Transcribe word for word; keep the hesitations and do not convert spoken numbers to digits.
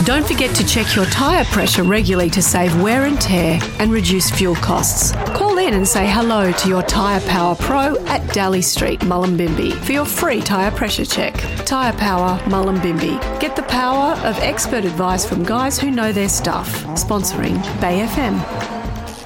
Don't forget to check your tyre pressure regularly to save wear and tear and reduce fuel costs. Call in and say hello to your Tyre Power Pro at Daly Street, Mullumbimby for your free tyre pressure check. Tyre Power, Mullumbimby. Get the power of expert advice from guys who know their stuff. Sponsoring Bay F M.